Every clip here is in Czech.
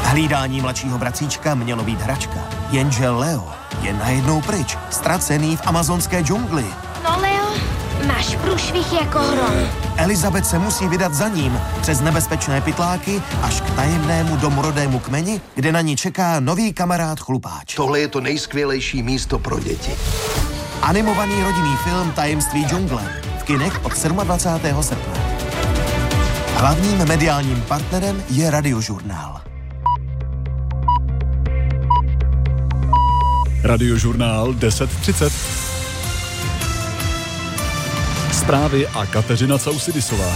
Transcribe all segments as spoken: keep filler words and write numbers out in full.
Hlídání mladšího bratříčka mělo být hračka, jenže Leo je najednou pryč, ztracený v amazonské džungli. No Leo, máš průšvih jako hrom. Elizabeth se musí vydat za ním přes nebezpečné pytláky až k tajemnému domorodému kmeni, kde na ní čeká nový kamarád chlupáč. Tohle je to nejskvělejší místo pro děti. Animovaný rodinný film Tajemství džungle v kinech od dvacátého sedmého srpna. Hlavním mediálním partnerem je Radiožurnál. Radiožurnál deset třicet. Zprávy a Kateřina Causidisová.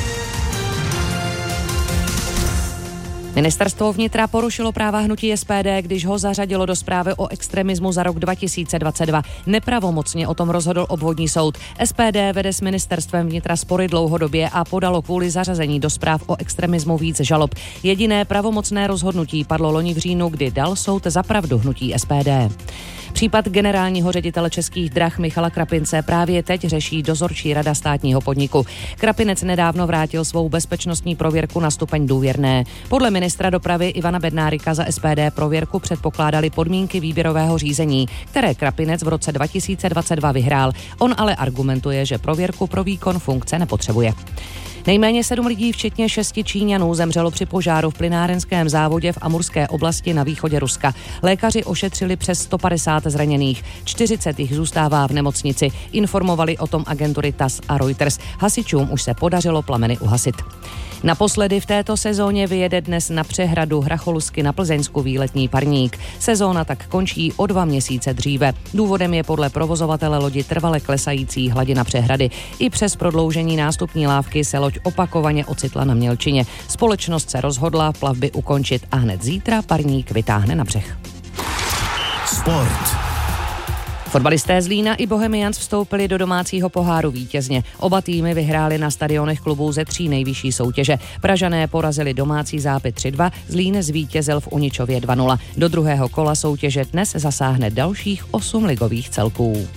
Ministerstvo vnitra porušilo práva hnutí S P D, když ho zařadilo do zprávy o extremismu za rok dva tisíce dvacet dva. Nepravomocně o tom rozhodl obvodní soud. S P D vede s ministerstvem vnitra spory dlouhodobě a podalo kvůli zařazení do zpráv o extremismu víc žalob. Jediné pravomocné rozhodnutí padlo loni v říjnu, kdy dal soud za pravdu hnutí S P D. Případ generálního ředitele Českých drah Michala Krapince právě teď řeší dozorčí rada státního podniku. Krapinec nedávno vrátil svou bezpečnostní prověrku na stupeň důvěrné. Podle ministra dopravy Ivana Bednárika za S P D prověrku předpokládali podmínky výběrového řízení, které Krapinec v roce dva tisíce dvacet dva vyhrál. On ale argumentuje, že prověrku pro výkon funkce nepotřebuje. Nejméně sedm lidí, včetně šesti Číňanů, zemřelo při požáru v plynárenském závodě v Amurské oblasti na východě Ruska. Lékaři ošetřili přes sto padesát zraněných. čtyřicet jich zůstává v nemocnici. Informovali o tom agentury T A S a Reuters. Hasičům už se podařilo plameny uhasit. Naposledy v této sezóně vyjede dnes na přehradu Hracholsky na Plzeňsku výletní parník. Sezóna tak končí o dva měsíce dříve. Důvodem je podle provozovatele lodi trvale klesající hladina přehrady. I přes prodloužení nástupní lávky se loď opakovaně ocitla na mělčině. Společnost se rozhodla plavby ukončit a hned zítra parník vytáhne na břeh. Sport. Fotbalisté Zlína i Bohemians vstoupili do domácího poháru vítězně. Oba týmy vyhrály na stadionech klubů ze tří nejvyšší soutěže. Pražané porazili domácí Zápy tři dva, Zlín zvítězil v Uničově dva nula. Do druhého kola soutěže dnes zasáhne dalších osm ligových celků.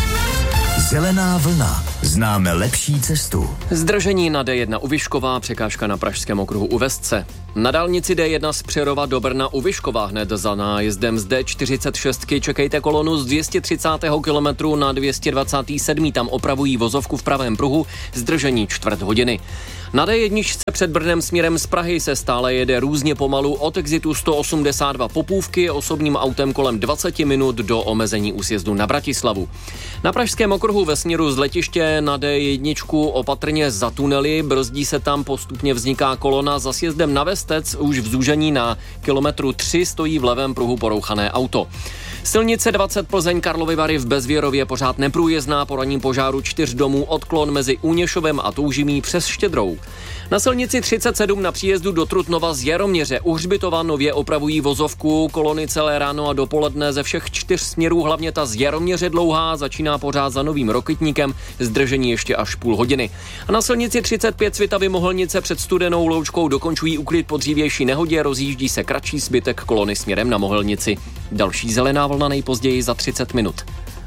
Zelená vlna. Známe lepší cestu. Zdržení na D jedna u Vyšková, překážka na pražském okruhu u Vestce. Na dálnici D jedna z Přerova do Brna u Vyšková hned za nájezdem z D čtyřicet šest čekejte kolonu z dvě stě třicátého kilometru na dvě stě dvacátý sedmý Tam opravují vozovku v pravém pruhu, zdržení čtvrt hodiny. Na D jedna před Brnem směrem z Prahy se stále jede různě pomalu od exitu sto osmdesát dva Popůvky osobním autem kolem dvacet minut do omezení u sjezdu na Bratislavu. Na pražském okruhu ve směru z letiště na D jedna opatrně za tunely, brzdí se tam, postupně vzniká kolona, za sjezdem na Vestec už v zúžení na kilometru tři stojí v levém pruhu porouchané auto. Silnice dvacet Plzeň Karlovy Vary v Bezvěrově pořád neprůjezdná po ranním požáru čtyř domů, odklon mezi Úněšovem a Toužimí přes Štědrou. Na silnici třicet sedm na příjezdu do Trutnova z Jaroměře u Hřbitova nově opravují vozovku, kolony celé ráno a dopoledne ze všech čtyř směrů, hlavně ta z Jaroměře dlouhá, začíná pořád za Novým Rokytníkem, zdržení ještě až půl hodiny. A na silnici třicet pět Svitavy Mohelnice před Studenou Loučkou dokončují úklid po dřívější nehodě, rozjíždí se kratší zbytek kolony směrem na Mohelnici. Další zelená vlna nejpozději za třicet minut.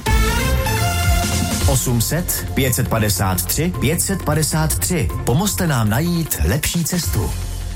osm set, pět set padesát tři, pět set padesát tři. Pomozte nám najít lepší cestu.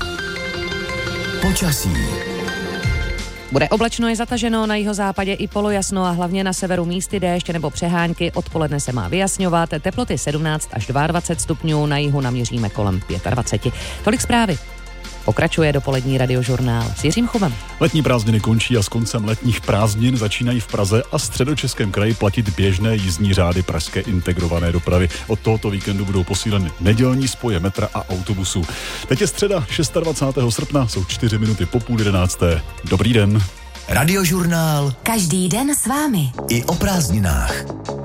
Počasí. Bude oblačno, je zataženo, na jihozápadě i polojasno a hlavně na severu místy déšť nebo přehánky. Odpoledne se má vyjasňovat, teploty sedmnáct až dvacet dva stupňů, na jihu naměříme kolem dvacet pět. Tolik zprávy. Pokračuje dopolední radiožurnál s Jiřím Chumem. Letní prázdniny končí a s koncem letních prázdnin začínají v Praze a Středočeském kraji platit běžné jízdní řády pražské integrované dopravy. Od tohoto víkendu budou posíleny nedělní spoje metra a autobusů. Teď je středa dvacátého šestého srpna, jsou čtyři minuty po půl jedenácté. Dobrý den. Radiožurnál. Každý den s vámi. I o prázdninách.